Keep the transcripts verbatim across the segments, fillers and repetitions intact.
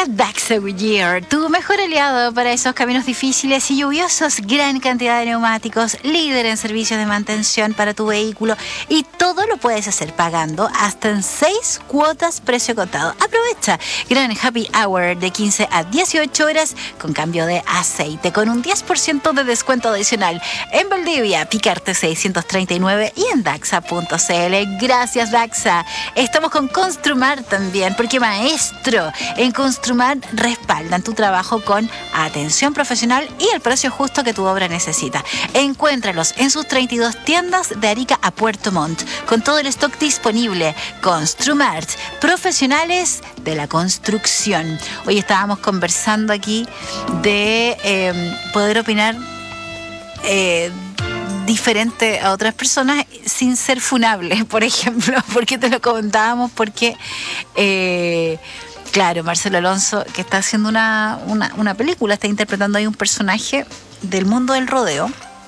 Busca Daxa Goodyear, tu mejor aliado para esos caminos difíciles y lluviosos. Gran cantidad de neumáticos, líder en servicios de mantención para tu vehículo, y todo lo puedes hacer pagando hasta en seis cuotas precio contado. Aprovecha gran happy hour de quince a dieciocho horas con cambio de aceite, con un diez por ciento de descuento adicional en Valdivia, Picarte seiscientos treinta y nueve y en daxa punto c l. Gracias, Daxa. Estamos con Construmar también, porque maestro, en Construmar respaldan tu trabajo con atención profesional y el precio justo que tu obra necesita. Encuéntralos en sus treinta y dos tiendas de Arica a Puerto Montt, con todo el stock disponible. Construmart, profesionales de la construcción. Hoy estábamos conversando aquí de eh, poder opinar eh, diferente a otras personas sin ser funable, por ejemplo, porque te lo comentábamos, porque eh, claro, Marcelo Alonso, que está haciendo una, una, una película, está interpretando ahí un personaje del mundo del rodeo.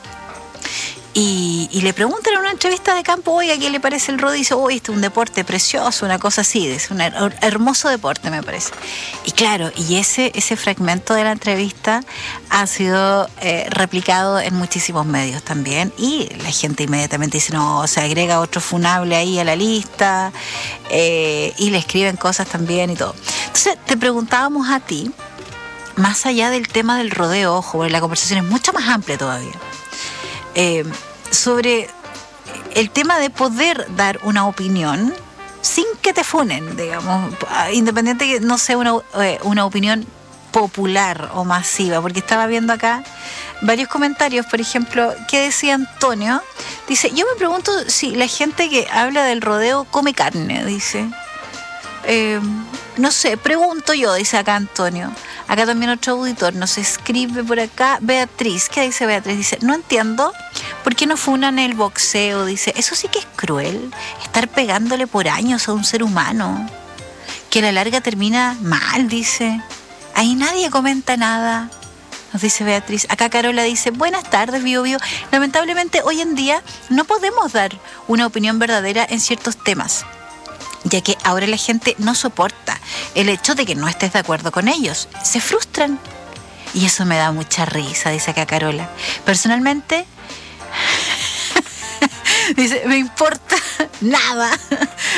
Y, y le preguntan en una entrevista de campo, oiga, ¿qué le parece el rodeo? Y dice, uy, este es un deporte precioso, una cosa así, es un her- hermoso deporte, me parece. Y claro, y ese, ese fragmento de la entrevista ha sido eh, replicado en muchísimos medios también, y la gente inmediatamente dice, no, se agrega otro funable ahí a la lista, eh, y le escriben cosas también y todo. Entonces, te preguntábamos a ti, más allá del tema del rodeo, ojo, la conversación es mucho más amplia todavía. Eh, sobre el tema de poder dar una opinión sin que te funen, digamos, independiente que no sea una, eh, una opinión popular o masiva, porque estaba viendo acá varios comentarios, por ejemplo, que decía Antonio, dice, yo me pregunto si la gente que habla del rodeo come carne, dice. Eh, no sé, pregunto yo, dice acá Antonio. Acá también otro auditor nos escribe por acá, Beatriz. ¿Qué dice Beatriz? Dice, no entiendo por qué no funan el boxeo. Dice, eso sí que es cruel, estar pegándole por años a un ser humano, que a la larga termina mal, dice. Ahí nadie comenta nada, nos dice Beatriz. Acá Carola dice, buenas tardes, Bio Bio. Lamentablemente hoy en día no podemos dar una opinión verdadera en ciertos temas, ya que ahora la gente no soporta el hecho de que no estés de acuerdo con ellos. Se frustran. Y eso me da mucha risa, dice acá Carola. Personalmente, dice, me importa nada